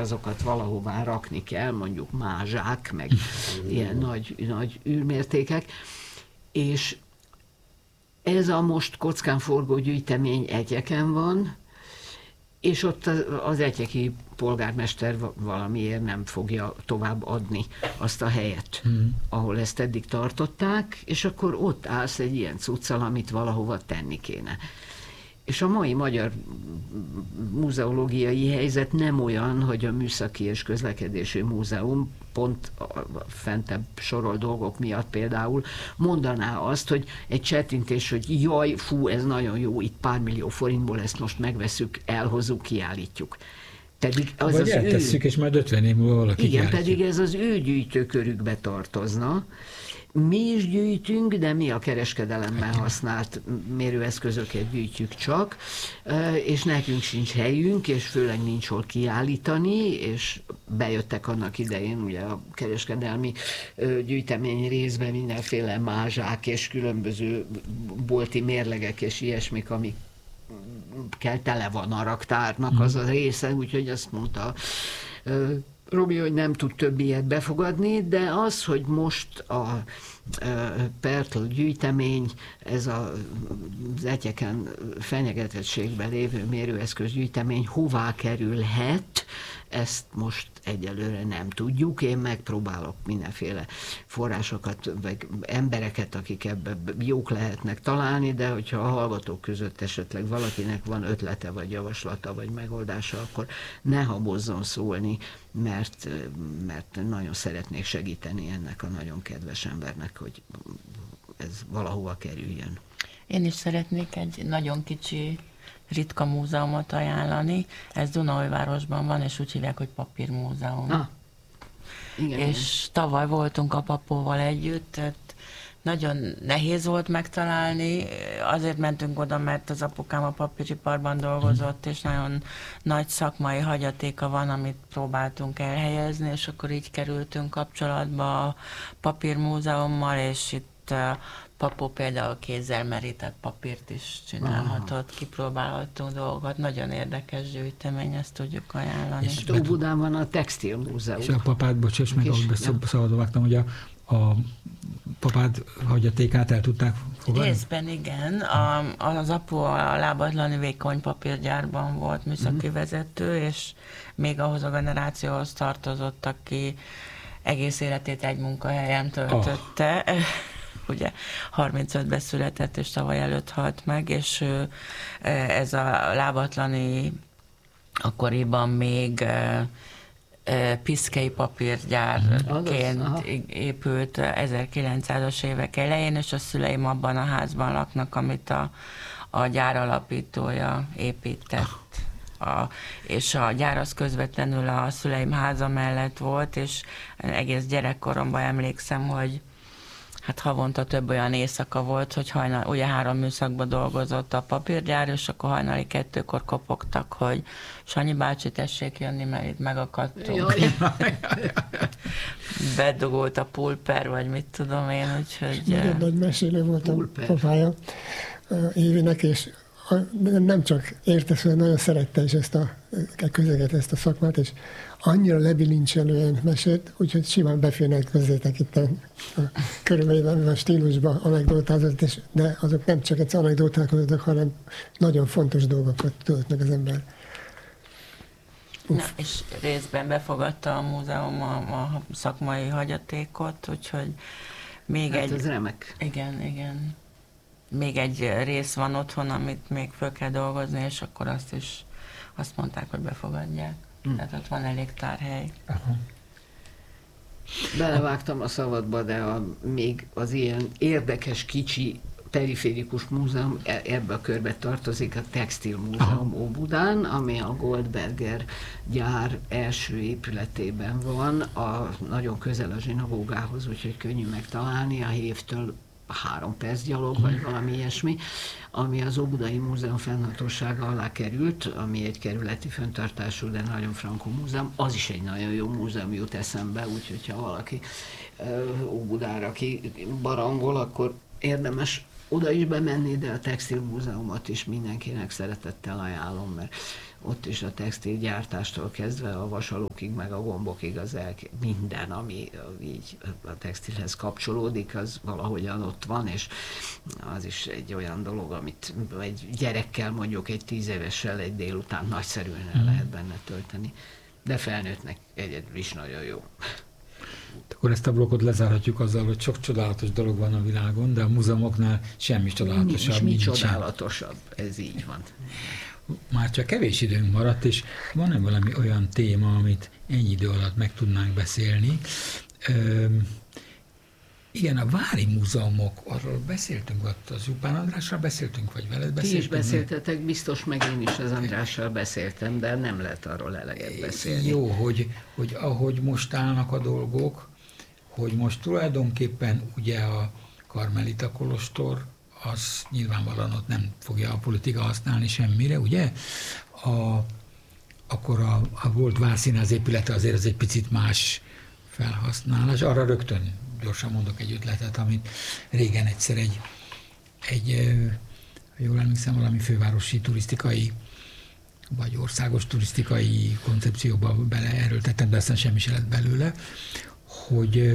azokat valahová rakni kell, mondjuk mázsák, meg ilyen nagy űrmértékek, és ez a most kockán forgó gyűjtemény Etyeken van, és ott az etyeki polgármester valamiért nem fogja tovább adni azt a helyet, ahol ezt eddig tartották, és akkor ott állsz egy ilyen cuccal, amit valahova tenni kéne. És a mai magyar muzeológiai helyzet nem olyan, hogy a Műszaki és Közlekedési Múzeum pont a fentebb sorol dolgok miatt például mondaná azt, hogy egy csettintés, hogy jaj, fú, ez nagyon jó, itt pár millió forintból ezt most megveszük, elhozzuk, kiállítjuk. Pedig az vagy az eltesszük, és majd 50 év múlva valaki igen, kiállítjuk. pedig ez az ő gyűjtőkörükbe tartozna. Mi is gyűjtünk, de mi a kereskedelemben használt mérőeszközöket gyűjtjük csak, és nekünk sincs helyünk, és főleg nincs hol kiállítani, és bejöttek annak idején ugye a kereskedelmi gyűjtemény részben mindenféle mázsák és különböző bolti mérlegek és ilyesmik, amik tele van a raktárnak az a része, úgyhogy azt mondta Robi, hogy nem tud több ilyet befogadni, de az, hogy most a Pertl gyűjtemény, ez az Etyeken fenyegetettségben lévő mérőeszköz gyűjtemény hová kerülhet, ezt most egyelőre nem tudjuk. Én megpróbálok mindenféle forrásokat, vagy embereket, akik ebben jók lehetnek találni, de hogyha a hallgatók között esetleg valakinek van ötlete, vagy javaslata, vagy megoldása, akkor ne habozzon szólni, mert nagyon szeretnék segíteni ennek a nagyon kedves embernek, hogy ez valahova kerüljön. Én is szeretnék egy nagyon kicsi ritka múzeumot ajánlani. Ez Dunaújvárosban van, és úgy hívják, hogy Papírmúzeum. Igen, és tavaly voltunk a papóval együtt, tehát nagyon nehéz volt megtalálni, azért mentünk oda, mert az apukám a papíriparban dolgozott, és nagyon nagy szakmai hagyatéka van, amit próbáltunk elhelyezni, és akkor így kerültünk kapcsolatba a Papírmúzeummal, és itt Papó például kézzel merített papírt is csinálhatott, kipróbálhattunk dolgokat, nagyon érdekes gyűjtemény, ezt tudjuk ajánlani. És Óbudán van a Textilmúzeum. És a papád, bocsáss meg, ahogy szabadon vágtam, hogy a papád hagyatékát el tudták fogadni? Részben igen. Az apu a lábatlani vékony papírgyárban volt műszaki vezető, és még ahhoz a generációhoz tartozott, aki egész életét egy munkahelyen töltötte. Ugye 35-ben született, és tavaly előtt halt meg, és ez a lábatlani akkoriban még piszkei papírgyárként épült 1900-as évek elején, és a szüleim abban a házban laknak, amit a gyár alapítója épített. És a gyár az közvetlenül a szüleim háza mellett volt, és egész gyerekkoromban emlékszem, hogy hát havonta több olyan éjszaka volt, hogy ugye 3 műszakban dolgozott a papírgyár, és akkor hajnali 2-kor kopogtak, hogy Sanyi bácsi, tessék jönni, mert itt megakadtunk. Bedugult a pulper, vagy mit tudom én, úgyhogy... Nagyon nagy mesélő volt a papája Évinek, és nem csak érte, nagyon szerette is ezt a közeget, ezt a szakmát, és annyira lebilincselően mesélt, úgyhogy simán beférnek közzétek itt a körülbelül a stílusban anekdótázott, de azok nem csak egy anekdótákat, hanem nagyon fontos dolgokat tudott meg az ember. Na, és részben befogadta a múzeum a szakmai hagyatékot, úgyhogy még hát ez remek. Igen. Még egy rész van otthon, amit még föl kell dolgozni, és akkor azt mondták, hogy befogadják. Tehát ott van elég tárhely. Aha. Belevágtam a szabadba, de még az ilyen érdekes, kicsi, periférikus múzeum ebbe a körbe tartozik a Textilmúzeum Óbudán, ami a Goldberger gyár első épületében van, nagyon közel a zsinagógához, úgyhogy könnyű megtalálni, a Hévtől 3 perc gyalog, vagy valami ilyesmi, ami az Óbudai Múzeum fennhatósága alá került, ami egy kerületi fenntartású, de nagyon frankó múzeum. Az is egy nagyon jó múzeum, jut eszembe, úgyhogy ha valaki Óbudára ki barangol, akkor érdemes oda is bemenni, de a Textilmúzeumot is mindenkinek szeretettel ajánlom, mert ott is a textilgyártástól kezdve a vasalókig, meg a gombokig minden, ami így a textilhez kapcsolódik, az valahogyan ott van, és az is egy olyan dolog, amit egy gyerekkel, mondjuk egy 10 évessel egy délután nagyszerűen el lehet benne tölteni. De felnőttnek egyedül is nagyon jó. Akkor ezt a blokkot lezárhatjuk azzal, hogy sok csodálatos dolog van a világon, de a múzeumoknál semmi csodálatosabb. Mi csodálatosabb, ez így van. Már csak kevés időnk maradt, és van-e valami olyan téma, amit ennyi idő alatt meg tudnánk beszélni? Igen, a vári múzeumok, arról beszéltünk, ott az Zsupán Andrással beszéltünk, vagy veled beszéltünk? Ti is beszéltetek, biztos, meg én is az Andrással beszéltem, de nem lehet arról eleget beszélni. Jó, hogy ahogy most állnak a dolgok, hogy most tulajdonképpen ugye a karmelita kolostor, az nyilvánvalóan ott nem fogja a politika használni semmire, ugye? Akkor a volt Várszínház épülete azért az egy picit más felhasználás. Arra rögtön gyorsan mondok egy ötletet, amit régen egyszer egy jól emlékszem, valami fővárosi turisztikai vagy országos turisztikai koncepcióba beleerőltettem, de aztán semmi se lett belőle, hogy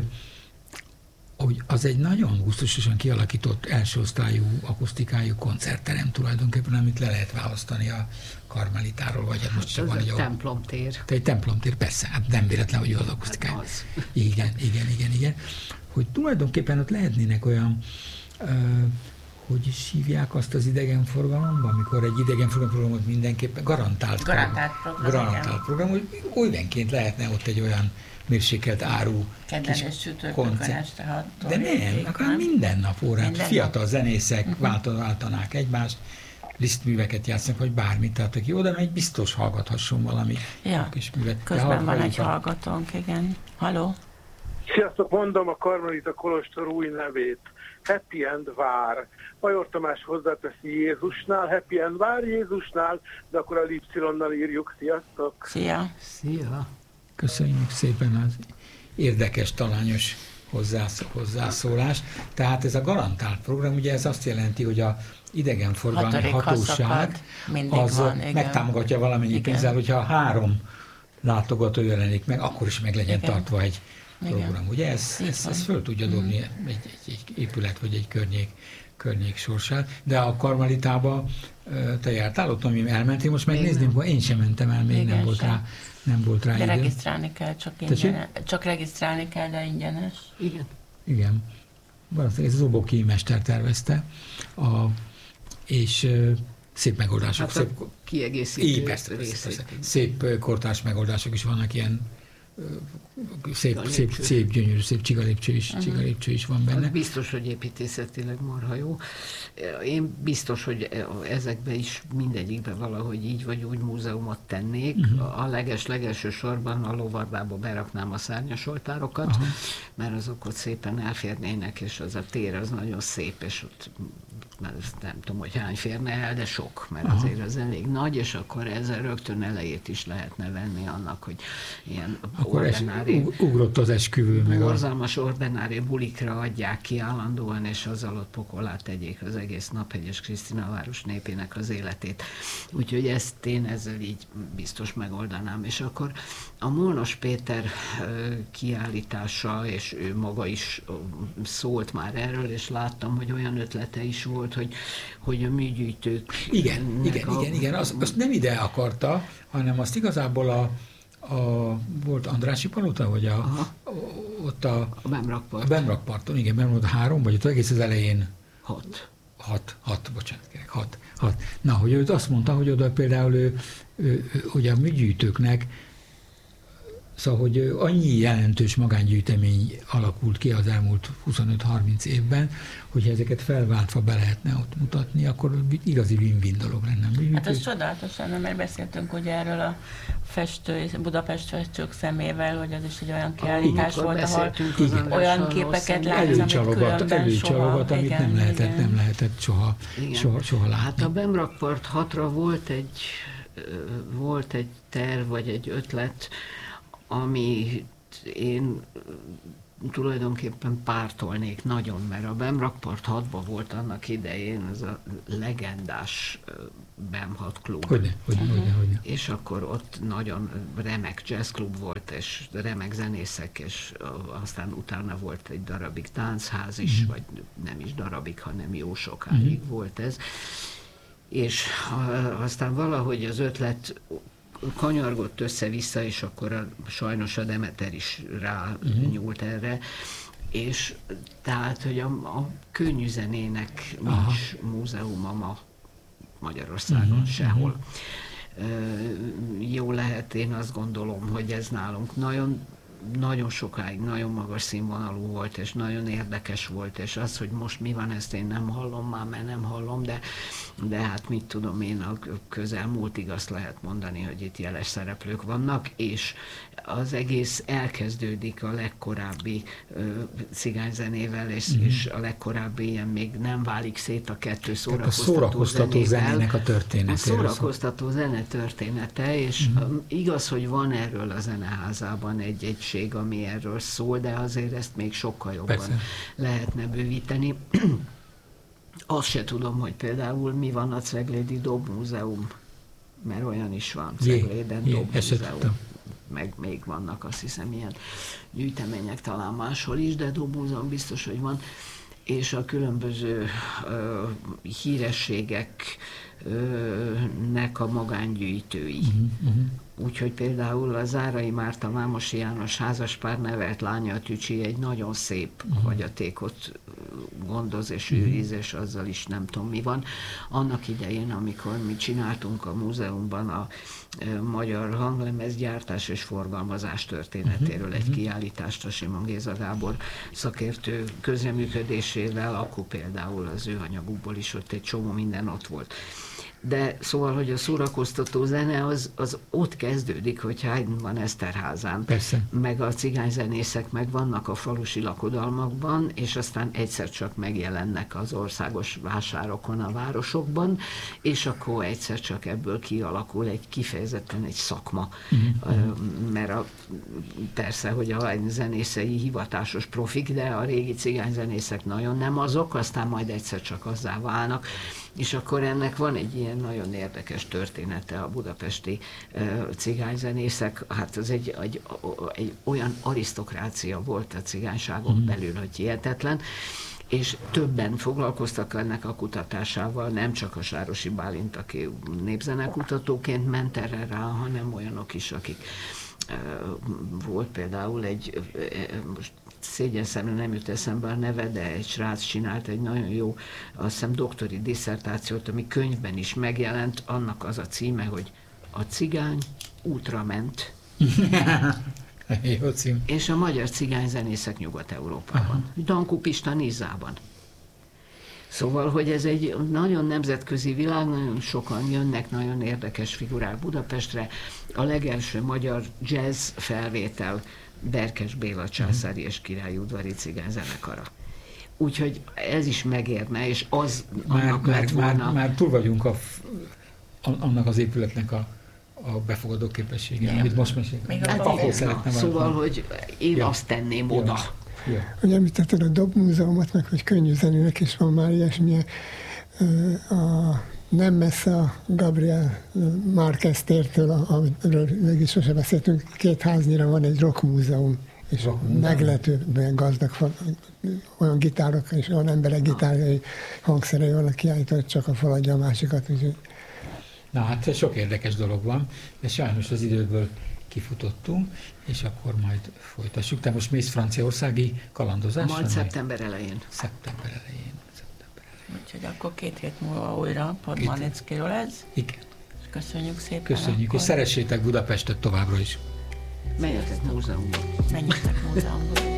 az egy nagyon gusztusosan kialakított elsőosztályú akusztikájú koncertterem tulajdonképpen, amit le lehet választani a karmelitáról, vagy hát most csak van egy templomtér. Egy templomtér, persze, hát nem véletlen, hogy az akusztikájú. Igen. Hogy tulajdonképpen ott lehetnének olyan, hogy is hívják azt az idegenforgalomban, amikor egy idegenforgalomot mindenképpen garantált program, hogy olyanként lehetne ott egy olyan mérsékelt áru koncert. De nem, akár minden nap órát, fiatal zenészek váltanák egymást, lisztműveket játszanak, vagy bármit, tehát aki oda megy, biztos hallgathasson valami kis művet. Közben van egy hallgatónk, igen. Halló? Sziasztok, mondom a Karmelita kolostor új nevét. Happy End Vár. Major Tamás hozzáteszi Jézusnál, Happy End Vár Jézusnál, de akkor a Y-nal írjuk. Sziasztok! Szia! Köszönjük szépen az érdekes, talányos hozzászólást. Tehát ez a garantált program, ugye ez azt jelenti, hogy a idegenforgalmi hatóság az megtámogatja valamennyi pénzzel, hogyha 3 látogató jelenik meg, akkor is meg legyen tartva egy program. Ugye ez föl tudja dobni egy épület vagy egy környék sorsát. De a Karmelitába te jártál ott, ami elmentél, most megnézni, én sem mentem el, még nem volt rá de idő. regisztrálni kell, csak regisztrálni kell, de ingyenes. Igen. Valószínűleg ez az Oboki mester tervezte, és szép megoldások. Hát szép kiegészítő persze. Szép kortárs megoldások is vannak, ilyen szép gyönyörű, szép csigalépcső is van benne. Biztos, hogy építészetileg marha jó. Én biztos, hogy ezekben is mindegyikben valahogy így vagy úgy múzeumot tennék. A legelső sorban a lovardába beraknám a szárnyasoltárokat, mert azok ott szépen elférnének, és az a tér az nagyon szép, és ott nem tudom, hogy hány férne el, de sok, mert azért az elég nagy, és akkor ezzel rögtön elejét is lehetne venni annak, hogy ilyen ugrott az esküvő, meg borzalmas ordinári bulikra adják ki állandóan, és azzal ott pokolát tegyék az egész Naphegyes Krisztina város népének az életét. Úgyhogy ezt én ezzel így biztos megoldanám. És akkor a Molnos Péter kiállítása, és ő maga is szólt már erről, és láttam, hogy olyan ötlete is volt, hogy a műgyűjtők... Igen. Azt nem ide akarta, hanem azt igazából volt Andrássy palota, vagy ott a Bemrakparton, igen, Bemrakparton 3, vagy ott egész az elején 6, bocsánat, 6. Na, hogy ő azt mondta, hogy oda például hogy a műgyűjtőknek, szóval, hogy annyi jelentős magángyűjtemény alakult ki az elmúlt 25-30 évben, hogyha ezeket felváltva be lehetne ott mutatni, akkor igazi win-win dolog lenne. Hát ez csodálatos lenne, mert beszéltünk ugye erről a Budapest festők szemével, hogy az is egy olyan kiállítás volt, ahol olyan képeket látsz, amit különben soha. Amit nem lehetett soha látni. Hát a Bemrakpart 6-ra volt egy terv, vagy egy ötlet, amit én tulajdonképpen pártolnék nagyon, mert a Bemrakpart 6-ban volt annak idején ez a legendás BEM 6 klub. Hogyne. És akkor ott nagyon remek jazzklub volt, és remek zenészek, és aztán utána volt egy darabig táncház is, vagy nem is darabig, hanem jó sokáig volt ez. És aztán valahogy az ötlet kanyargott össze-vissza, és akkor sajnos a Demeter is rá nyúlt erre, és tehát, hogy a könnyű zenének nincs múzeuma ma Magyarországon sehol. Jó lehet, én azt gondolom, hogy ez nálunk nagyon sokáig nagyon magas színvonalú volt, és nagyon érdekes volt, és az, hogy most mi van, ezt én nem hallom már, mert nem hallom, de hát mit tudom én, a közelmúltig azt lehet mondani, hogy itt jeles szereplők vannak, és az egész elkezdődik a legkorábbi cigányzenével, és a legkorábbi ilyen még nem válik szét a kettő szórakoztató zenének a története. A szórakoztató zene története, és igaz, hogy van erről a zeneházában egy egység, ami erről szól, de azért ezt még sokkal jobban lehetne bővíteni. Azt se tudom, hogy például mi van a Ceglédi Dobmúzeum, mert olyan is van, Cegléden Dobmúzeum. Meg még vannak, azt hiszem, ilyen gyűjtemények talán máshol is, de Dobmúzeum biztos, hogy van, és a különböző hírességeknek a magángyűjtői. Úgyhogy például a Zárai Márta Vámosi János házaspár nevelt lánya, a Tücsi, egy nagyon szép hagyatékot gondoz és őriz, és azzal is nem tudom mi van. Annak idején, amikor mi csináltunk a múzeumban a magyar hanglemezgyártás és forgalmazás történetéről egy kiállítást a Simon Géza Gábor szakértő közreműködésével, akkor például az ő anyagukból is ott egy csomó minden ott volt. De szóval, hogy a szórakoztató zene az ott kezdődik, hogy Haydn van Eszterházán, meg a cigányzenészek meg vannak a falusi lakodalmakban, és aztán egyszer csak megjelennek az országos vásárokon a városokban, és akkor egyszer csak ebből kialakul kifejezetten egy szakma. Mert persze, hogy a Haydn zenészei hivatásos profik, de a régi cigányzenészek nagyon nem azok, aztán majd egyszer csak azzá válnak, és akkor ennek van egy ilyen nagyon érdekes története a budapesti cigányzenészek. Hát az egy olyan arisztokrácia volt a cigányságon belül, hogy hihetetlen, és többen foglalkoztak ennek a kutatásával, nem csak a Sárosi Bálint, aki népzenekutatóként ment erre rá, hanem olyanok is, akik volt például most szégyenszemre nem jut eszembe a neve, de egy srác csinált egy nagyon jó, azt hiszem, doktori disszertációt, ami könyvben is megjelent, annak az a címe, hogy A cigány útra ment. Jó cím. És a magyar cigányzenészek Nyugat-Európában. Dankó Pista Nizzában. Szóval, hogy ez egy nagyon nemzetközi világ, nagyon sokan jönnek, nagyon érdekes figurák Budapestre. A legelső magyar jazz felvétel Berkes Béla császári és királyi udvari cigányzenekara. Úgyhogy ez is megérne, és az annak lett volna... Már túl vagyunk annak az épületnek a befogadó képessége, amit most mesélünk. Szóval, hogy én azt tenném oda. Hogy említetted a Dobmúzeumot, meg hogy könnyű zenének is van már ilyesmi. Nem messze a Gabriel Márquez tértől, amiről mégis sose beszéltünk, 2 háznyira van egy rockmúzeum, és meglepően gazdag olyan gitárok, és olyan emberek gitárjai, hangszerei vannak kiállítva, hogy csak a fal adja a másikat. Na hát sok érdekes dolog van, de sajnos az időből kifutottunk, és akkor majd folytassuk. Te most mész franciaországi kalandozásra? Majd szeptember elején. Szeptember elején. Úgyhogy akkor 2 hét múlva újra Podmanickiről ez. Igen. És köszönjük szépen. Köszönjük, és szeressétek Budapestet továbbra is. Menjetek múzeumba. Menjetek múzeumba.